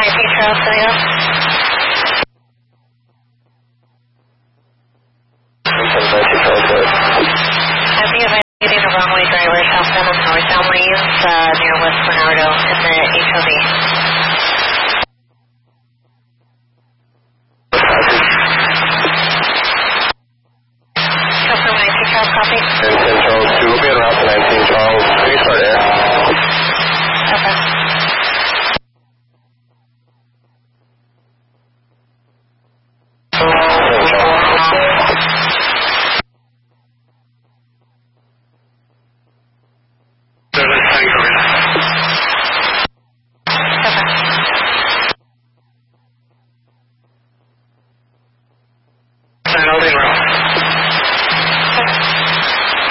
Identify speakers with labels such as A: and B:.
A: Trail, setting up. I think if I'm getting a runway driver southbound on northbound lanes near West Bernardo in the HOV.